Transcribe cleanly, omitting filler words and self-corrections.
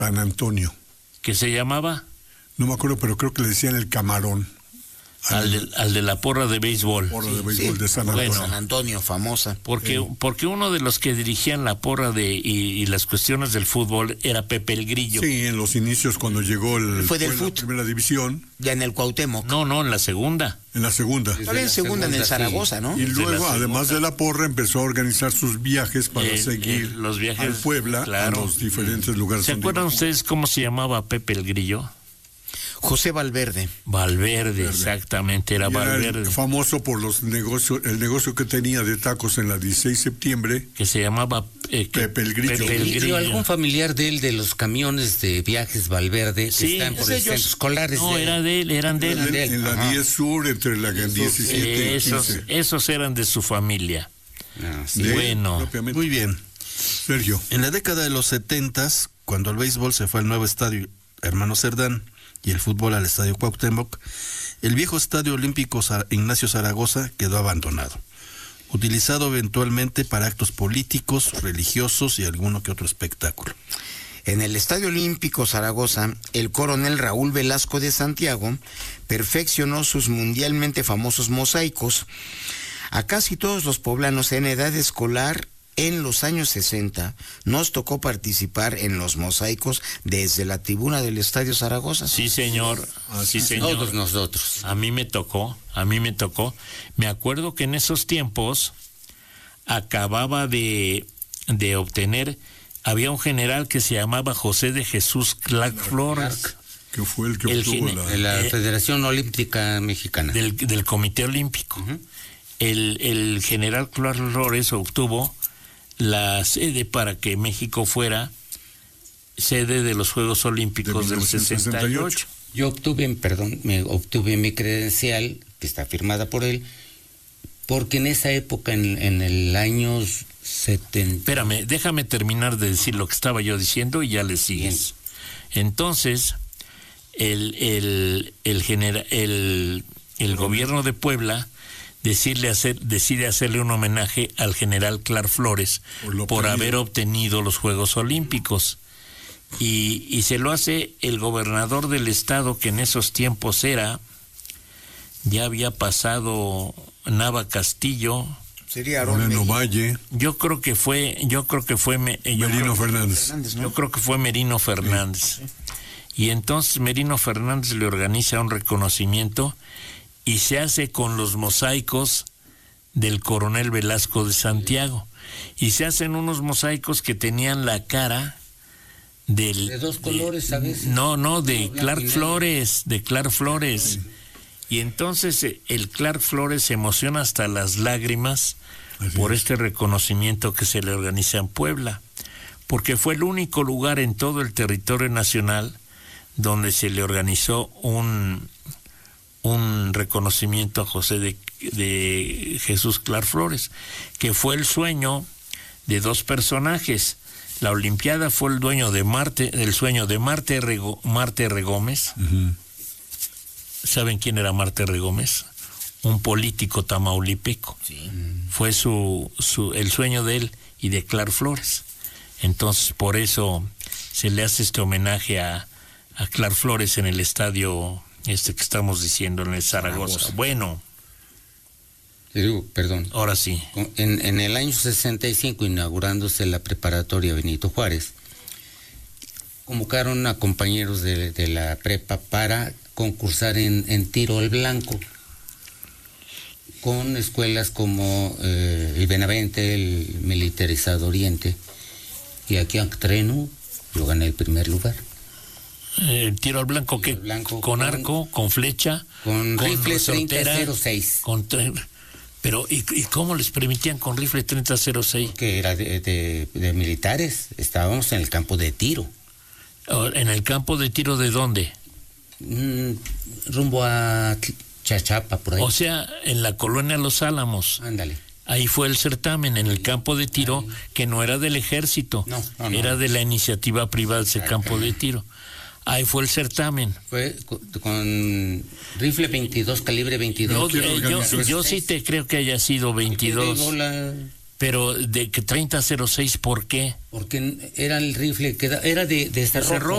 San Antonio. ¿Qué se llamaba? No me acuerdo, pero creo que le decían el Camarón. Al de la porra de béisbol. De San Antonio. Bueno, San Antonio, famosa. Porque uno de los que dirigían la porra y las cuestiones del fútbol era Pepe el Grillo. Sí, en los inicios cuando llegó fue la fut. primera división. Ya en el Cuauhtémoc. No, en la segunda. En la segunda. Ahora en segunda en el Zaragoza, ¿no? Y luego, además de la porra, empezó a organizar sus viajes para seguir los viajes al Puebla, claro, a los diferentes lugares. ¿Se acuerdan ustedes cómo se llamaba Pepe el Grillo? José Valverde. Valverde, exactamente, era Valverde. Era famoso por el negocio que tenía de tacos en la 16 de septiembre. Que se llamaba Pepe el Grillo. Pepe el Grillo. ¿Algún familiar de él, de los camiones de viajes Valverde, que están por el centro escolares? No, eran de él. En la 10 Sur, entre la 17 y 15. Esos eran de su familia. Sí. Bueno. Muy bien. Sergio. En la década de los 70s, cuando el béisbol se fue al nuevo estadio Hermano Cerdán y el fútbol al estadio Cuauhtémoc, el viejo estadio olímpico Ignacio Zaragoza quedó abandonado, utilizado eventualmente para actos políticos, religiosos y alguno que otro espectáculo. En el Estadio Olímpico Zaragoza, el coronel Raúl Velasco de Santiago perfeccionó sus mundialmente famosos mosaicos. A casi todos los poblanos en edad escolar en los años 60 nos tocó participar en los mosaicos desde la tribuna del Estadio Zaragoza. Sí, señor. Sí, señor. Todos nosotros. A mí me tocó. Me acuerdo que en esos tiempos acababa de obtener, había un general que se llamaba José de Jesús Clark Flores. Que fue el que obtuvo la Federación Olímpica Mexicana. Del Comité Olímpico. Uh-huh. El general Clark Flores obtuvo la sede para que México fuera sede de los Juegos Olímpicos del 68. Yo obtuve mi credencial, que está firmada por él, porque en esa época, en el año 70... Espérame, déjame terminar de decir lo que estaba yo diciendo y ya le sigues. Bien. Entonces, el gobierno de Puebla decide hacerle un homenaje al general Clark Flores por haber obtenido los Juegos Olímpicos. Y se lo hace el gobernador del estado, que en esos tiempos ya había pasado Nava Castillo. Sería Moreno Valle. Yo creo que fue Merino Fernández. ¿No? Yo creo que fue Merino Fernández. Sí. Y entonces Merino Fernández le organiza un reconocimiento y se hace con los mosaicos del coronel Velasco de Santiago. Y se hacen unos mosaicos que tenían la cara de dos colores a veces. No, de Clark Flores, Sí. Y entonces el Clark Flores se emociona hasta las lágrimas por este reconocimiento que se le organiza en Puebla, porque fue el único lugar en todo el territorio nacional donde se le organizó un reconocimiento a José de Jesús Clark Flores, que fue el sueño de dos personajes. La Olimpiada fue el sueño de Marte R. Gómez. Uh-huh. ¿Saben quién era Marte R. Gómez? Un político tamaulipeco. Sí. Fue el sueño de él y de Clark Flores. Entonces, por eso se le hace este homenaje a Clark Flores en el estadio que estamos diciendo, en el Zaragoza. Bueno. Perdón. Ahora sí. En el año 65, inaugurándose la preparatoria Benito Juárez, convocaron a compañeros de la prepa para concursar en tiro al blanco, con escuelas como el Benavente, el Militarizado Oriente, y aquí en Treno yo gané el primer lugar. Tiro al blanco, ¿qué? Con arco, con flecha, con rifle 30-06. Pero ¿y cómo les permitían con rifle 30-06? Que era de militares. Estábamos en el campo de tiro. ¿En el campo de tiro de dónde? Rumbo a Chachapa, por ahí. O sea, en la colonia Los Álamos. Ándale. Ahí fue el certamen, en el campo de tiro, que no era del ejército, era de la iniciativa privada, ese campo de tiro. Ahí fue el certamen. Fue con rifle 22, calibre 22. Yo sí te creo que haya sido 22. Pero de que 30-06, ¿por qué? Porque era el rifle que era de cerrojo.